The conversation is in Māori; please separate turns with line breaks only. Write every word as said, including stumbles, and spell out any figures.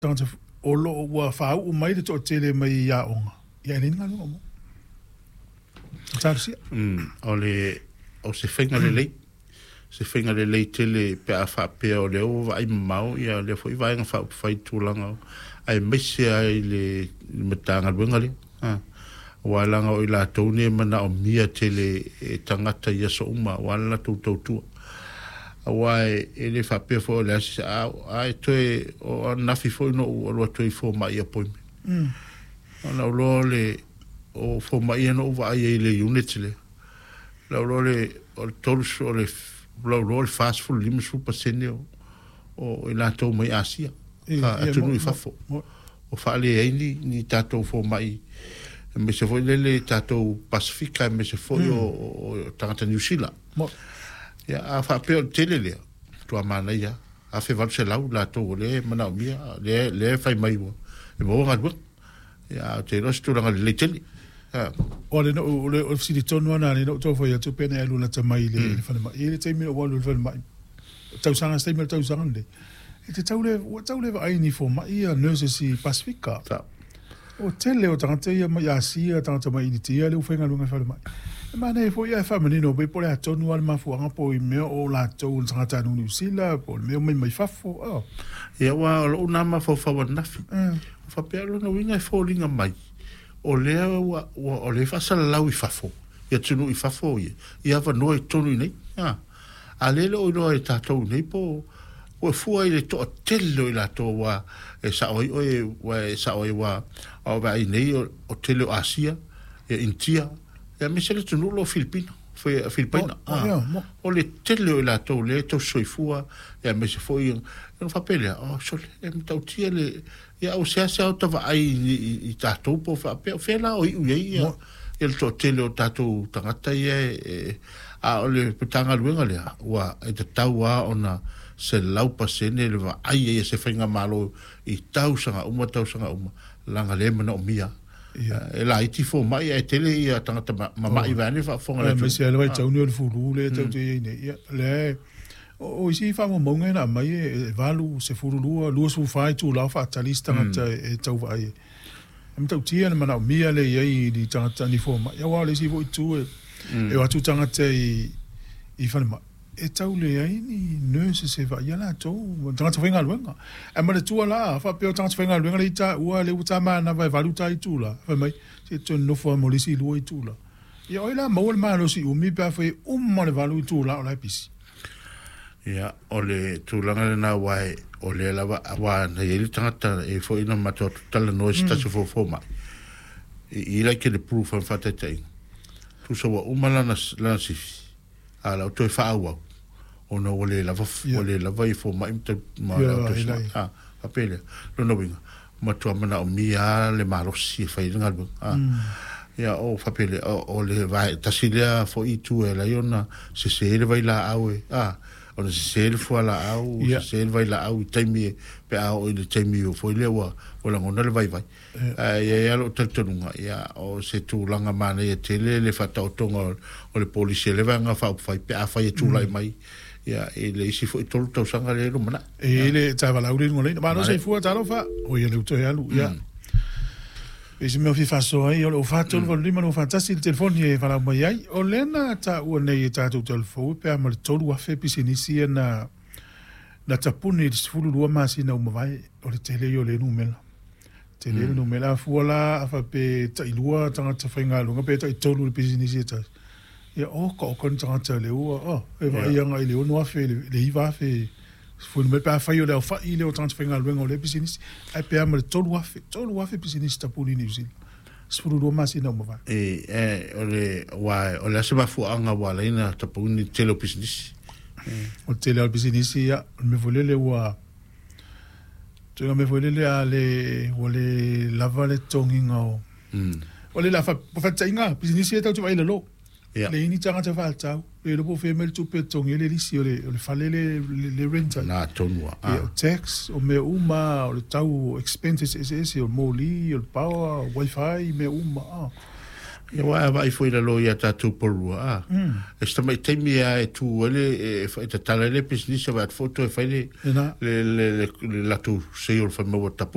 tanga o lo wa fa u mai le to tele mai ya onga ya ni nga no mo tarsi
mm ole o se fenga le le se fenga le le tele pe a fa pe o le o vai mau ya le foi vai nga fa fai tulanga ai mesi ai le metanga bunga le ha wala nga o la tone mana o mia tele e tangata ia so uma wala tu tu tu awai ele fa pe fo le a ai toe o na fi fo no o lo toe fo mai a poi
mm
ona lo le o fo mai no va ai le unit le lo lo le o tolu so le lo lo fast food lim su pasene o e la to mai asia a tu no fa fo o fa le ai ni ni tato fo mai me se fo le le tato pacifica me se fo o tangata New Zealand ya a fa pe tele le to amana ya a fe va se lau la to le mana mia le le fai mai wo e mo nga bu ya te lo stu nga le tele ha
o le no le o si di tonu ana le no to fo ya tu pena e luna ta mai le le fa mai e le te mi o lu fa mai tau sanga ste mi tau sanga le e te tau le o tau le ai ni fo mai ya nurse si pacifica o tele o tangata ia mai asi a tangata mai ni tia le ufa nga lunga fa mai mana e fo ia fa menino be po le tonu al mafuanga po i me o la to tangata no New Zealand po me mai mai fa fo oh
ya wa o na ma fo fa na fi fa pe lo no winga fo linga mai o le wa o le fa sala lau i fa fo ya tunu i fa fo ye ia va no e tonu nei ah ale lo no e ta to nei po o fu ai le to tello i la to wa e sa oi oi wa sa oi wa o va i nei o tello asia e intia ya me se le tunu lo filipino foi a filipina ah o le tello i la to le to soifua ya me se foi non fa pele oh so e me tau tia le ya o se se auto va ai i ta to po fa pe fe la o i ya el to tello ta to tangata ye a o le tanga luenga le wa e te tau a ona se lau pasene le va ai e se fenga malo i tau sanga uma tau sanga uma langa le mana o mia e la iti fo mai e tele ia tangata mama i vane fa fonga le
me se le vai tau ni o le fulu le tau te ne ia le o isi fa mo monga na mai e valu se fulu lua lua su fai tu la fa talista ngata e tau vai e tau tia na mana o mia le ia i tangata ni fo mai ia wa le si vo tu e e wa tu tangata i i fa ma e tau le ai ni nurse se va ia la to tangata fenga luenga e ma le tu la fa pe tangata fenga luenga le ta ua le uta ma na vai valu tai tu la fa mai se to no fo mo le si lu i tu la ia oi la mo le ma lo si u mi pa foi um mo le valu tu la o la pisi
ia o le tu la na wai o le la wa na ye tangata e foi na ma to tala no sta se fo fo mai i la ke le proof fa ta tai tu so wa umala na la si ala to fa wa ona ole la va ole la vai fo mai te ma to ah apele no no winga ma to mana o mia le malo si fa i ngal ah ya o fa pele o le vai tasilia fo i tu e la yona se se le vai la au ah o se se le fo la au se se le vai la au taimi pe a o le taimi o fo le wa o la ngona le vai vai ya ya lo tatunga ya o se tu langa mana e tele le fa ta tonga o le police le vanga fa fa pe a fa tu lai mai ya e le si fo tolu to sanga le mana
e le ta va la uri ngole ma no se fu ta lo fa o ye le to ya lu ya e se me fi fa so ai o fa to lo lima no fantastic il telefono e fa la mai ai o lena ta o ne ta to telefono pe ma to lu fa pisinisi na na tapuni il fulu lu ma si na mo vai o le tele yo le numela tele le numela fu la fa pe ta ilua ta ta fa nga lu nga pe ta to lu pisinisi ta ya o ko kon ta ta le o o e va ia nga le o no fa le i va fe fu me pa fa yo le fa ile o transfer nga lu nga le pisinisi ai pe ma to lu fa to lu fa pisinisi tapuni ni usil sfuru lu ma si na mo va
e e o le wa o le se va fu anga wa le na tapuni tele pisinisi
o tele al pisinisi ya me volele wa tu me volele ale o le lava le tonginga o o le la fa fa tsainga pisinisi ta tu vai le lo le ini tanga te fa tau le lo po fe mel tu pe tongi le lisi o le o le falele le renta
na tonua
o tax o me uma o le tau expenses ss o moli o power wifi me uma
ia wa vai foi la loia ta tu por ah esta mai temi a tu ele e ta tala le business va foto e fai le le la tu sei o fa mo ta